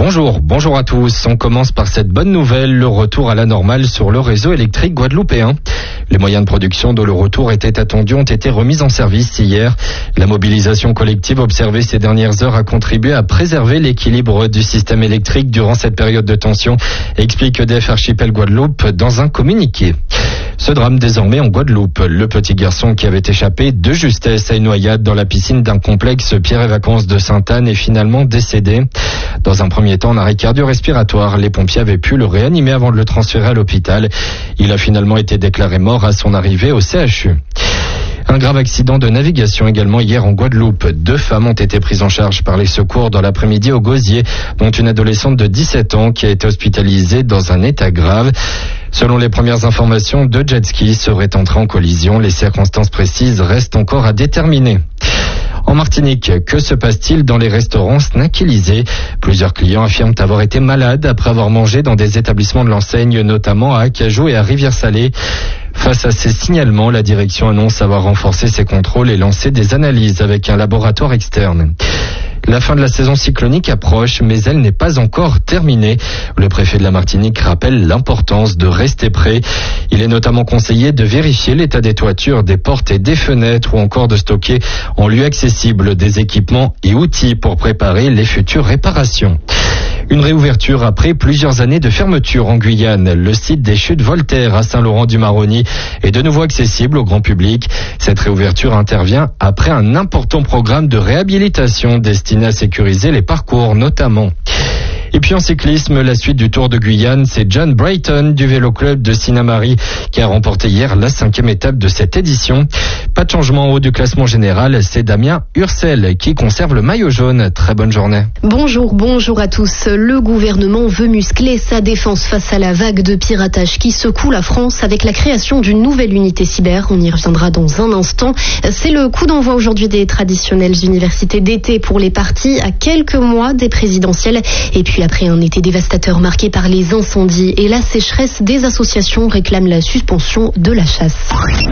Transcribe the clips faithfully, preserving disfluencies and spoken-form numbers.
Bonjour, bonjour à tous. On commence par cette bonne nouvelle, le retour à la normale sur le réseau électrique guadeloupéen. Les moyens de production dont le retour était attendu ont été remis en service hier. La mobilisation collective observée ces dernières heures a contribué à préserver l'équilibre du système électrique durant cette période de tension, explique E D F Archipel Guadeloupe dans un communiqué. Ce drame désormais en Guadeloupe. Le petit garçon qui avait échappé de justesse à une noyade dans la piscine d'un complexe Pierre et Vacances de Sainte-Anne est finalement décédé. Dans un premier temps, en arrêt cardio-respiratoire, les pompiers avaient pu le réanimer avant de le transférer à l'hôpital. Il a finalement été déclaré mort à son arrivée au C H U. Un grave accident de navigation également hier en Guadeloupe. Deux femmes ont été prises en charge par les secours dans l'après-midi au Gosier, dont une adolescente de dix-sept ans qui a été hospitalisée dans un état grave. Selon les premières informations, deux jet-skis seraient entrés en collision. Les circonstances précises restent encore à déterminer. En Martinique, que se passe-t-il dans les restaurants Snack-Élysée ? Plusieurs clients affirment avoir été malades après avoir mangé dans des établissements de l'enseigne, notamment à Acajou et à Rivière-Salée. Face à ces signalements, la direction annonce avoir renforcé ses contrôles et lancé des analyses avec un laboratoire externe. La fin de la saison cyclonique approche, mais elle n'est pas encore terminée. Le préfet de la Martinique rappelle l'importance de rester prêt. Il est notamment conseillé de vérifier l'état des toitures, des portes et des fenêtres ou encore de stocker en lieu accessible des équipements et outils pour préparer les futures réparations. Une réouverture après plusieurs années de fermeture en Guyane. Le site des Chutes Voltaire à Saint-Laurent-du-Maroni est de nouveau accessible au grand public. Cette réouverture intervient après un important programme de réhabilitation destiné à sécuriser les parcours notamment. Et puis en cyclisme, la suite du Tour de Guyane, c'est John Brighton du Vélo Club de Sinnamary qui a remporté hier la cinquième étape de cette édition. Pas de changement en haut du classement général, c'est Damien Ursel qui conserve le maillot jaune. Très bonne journée. Bonjour, bonjour à tous. Le gouvernement veut muscler sa défense face à la vague de piratage qui secoue la France avec la création d'une nouvelle unité cyber. On y reviendra dans un instant. C'est le coup d'envoi aujourd'hui des traditionnelles universités d'été pour les partis à quelques mois des présidentielles. Et puis après un été dévastateur marqué par les incendies et la sécheresse, des associations réclament la suspension de la chasse.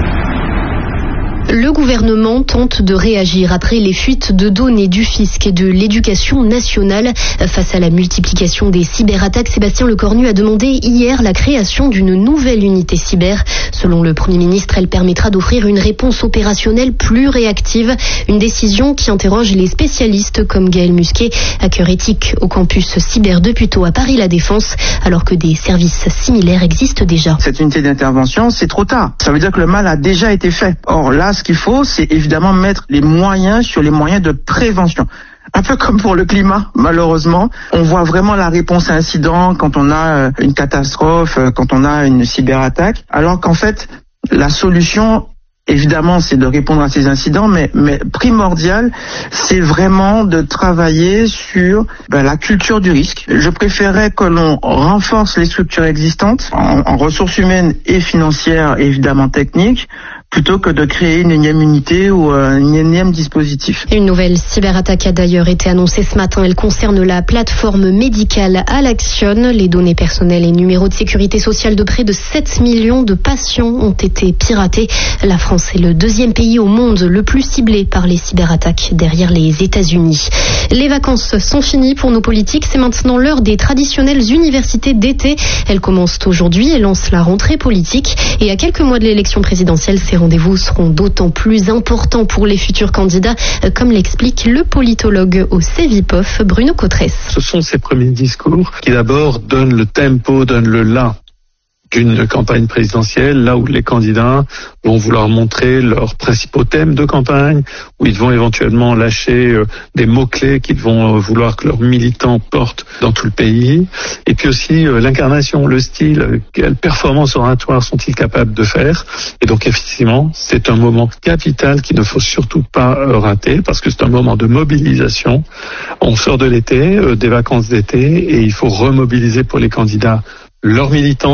Le gouvernement tente de réagir après les fuites de données du fisc et de l'éducation nationale. Face à la multiplication des cyberattaques, Sébastien Lecornu a demandé hier la création d'une nouvelle unité cyber. Selon le Premier ministre, elle permettra d'offrir une réponse opérationnelle plus réactive. Une décision qui interroge les spécialistes comme Gaël Musquet, hacker éthique au campus cyber de Puteaux à Paris-La Défense, alors que des services similaires existent déjà. Cette unité d'intervention, c'est trop tard. Ça veut dire que le mal a déjà été fait. Or là, ce qu'il faut, c'est évidemment mettre les moyens sur les moyens de prévention. Un peu comme pour le climat, malheureusement. On voit vraiment la réponse à incident quand on a une catastrophe, quand on a une cyberattaque, alors qu'en fait, la solution, évidemment, c'est de répondre à ces incidents, mais, mais primordial, c'est vraiment de travailler sur ben, la culture du risque. Je préférerais que l'on renforce les structures existantes en, en ressources humaines et financières et évidemment techniques, plutôt que de créer une énième unité ou un énième dispositif. Une nouvelle cyberattaque a d'ailleurs été annoncée ce matin. Elle concerne la plateforme médicale Alaction. Les données personnelles et numéros de sécurité sociale de près de sept millions de patients ont été piratés. La France est le deuxième pays au monde le plus ciblé par les cyberattaques, derrière les États-Unis. Les vacances sont finies pour nos politiques. C'est maintenant l'heure des traditionnelles universités d'été. Elles commencent aujourd'hui et lancent la rentrée politique. Et à quelques mois de l'élection présidentielle, ces rendez-vous seront d'autant plus importants pour les futurs candidats, comme l'explique le politologue au CEVIPOF, Bruno Cotresse. Ce sont ces premiers discours qui d'abord donnent le tempo, donnent le là d'une campagne présidentielle, là où les candidats vont vouloir montrer leurs principaux thèmes de campagne, où ils vont éventuellement lâcher euh, des mots-clés qu'ils vont euh, vouloir que leurs militants portent dans tout le pays. Et puis aussi euh, l'incarnation, le style, euh, quelle performance oratoire sont-ils capables de faire. Et donc effectivement, c'est un moment capital qu'il ne faut surtout pas euh, rater, parce que c'est un moment de mobilisation. On sort de l'été, euh, des vacances d'été, et il faut remobiliser pour les candidats leurs militants,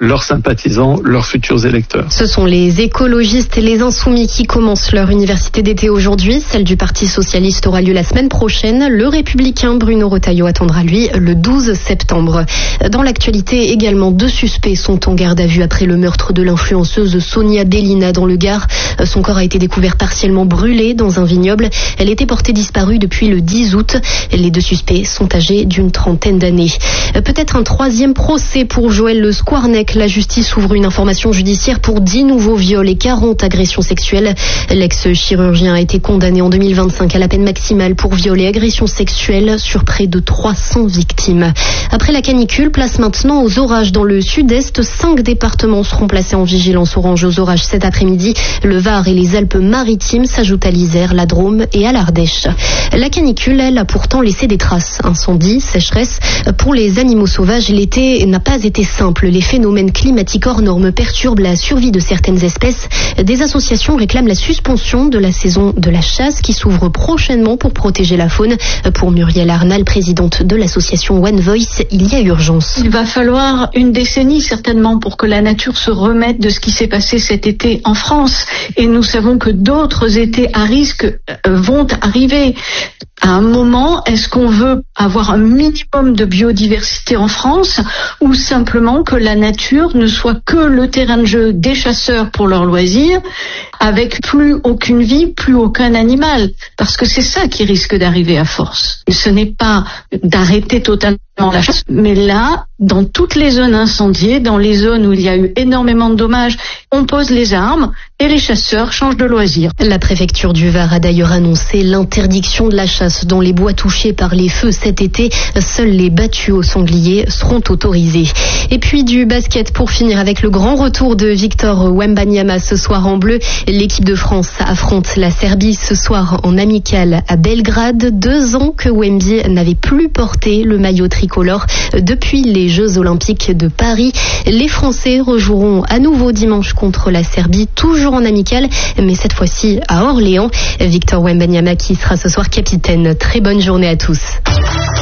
leurs sympathisants, leurs futurs électeurs. Ce sont les écologistes et les insoumis qui commencent leur université d'été aujourd'hui. Celle du Parti socialiste aura lieu la semaine prochaine. Le républicain Bruno Retailleau attendra, lui, le douze septembre. Dans l'actualité également, deux suspects sont en garde à vue après le meurtre de l'influenceuse Sonia Bellina dans le Gard. Son corps a été découvert partiellement brûlé dans un vignoble. Elle était portée disparue depuis le dix août. Les deux suspects sont âgés d'une trentaine d'années. Peut-être un troisième procès pour Joël Le Squarnec. La justice ouvre une information judiciaire pour dix nouveaux viols et quarante agressions sexuelles. L'ex-chirurgien a été condamné en deux mille vingt-cinq à la peine maximale pour viol et agression sexuelle sur près de trois cents victimes. Après la canicule, place maintenant aux orages dans le sud-est. Cinq départements seront placés en vigilance orange aux orages cet après-midi. Le Var et les Alpes-Maritimes s'ajoutent à l'Isère, la Drôme et à l'Ardèche. La canicule, elle, a pourtant laissé des traces. Incendies, sécheresse. Pour les animaux sauvages, l'été n'a pas été simple. Les phénomènes climatiques hors normes perturbent la survie de certaines espèces. Des associations réclament la suspension de la saison de la chasse qui s'ouvre prochainement pour protéger la faune. Pour Muriel Arnal, présidente de l'association One Voice, il y a urgence. Il va falloir une décennie certainement pour que la nature se remette de ce qui s'est passé cet été en France. Et nous savons que d'autres étés à risque vont arriver. À un moment, est-ce qu'on veut avoir un minimum de biodiversité en France ou simplement que la nature ne soit que le terrain de jeu des chasseurs pour leurs loisirs, avec plus aucune vie, plus aucun animal? Parce que c'est ça qui risque d'arriver à force. Ce n'est pas d'arrêter totalement la chasse, mais là, dans toutes les zones incendiées, dans les zones où il y a eu énormément de dommages, on pose les armes et les chasseurs changent de loisirs. La préfecture du Var a d'ailleurs annoncé l'interdiction de la chasse dans les bois touchés par les feux cet été. Seuls les battues aux sangliers seront autorisés. Et puis du basket pour finir avec le grand retour de Victor Wembanyama ce soir en bleu. L'équipe de France affronte la Serbie ce soir en amical à Belgrade. Deux ans que Wemby n'avait plus porté le maillot tricolore depuis les Jeux Olympiques de Paris. Les Français rejoueront à nouveau dimanche contre la Serbie, toujours en amical, mais cette fois-ci à Orléans. Victor Wembanyama qui sera ce soir capitaine. Très bonne journée à tous.